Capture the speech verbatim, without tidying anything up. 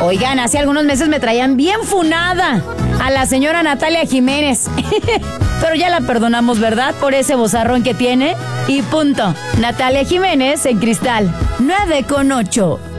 Oigan, hace algunos meses me traían bien funada a la señora Natalia Jiménez. Pero ya la perdonamos, ¿verdad? Por ese vozarrón que tiene. Y punto. Natalia Jiménez en Cristal. nueve con ocho.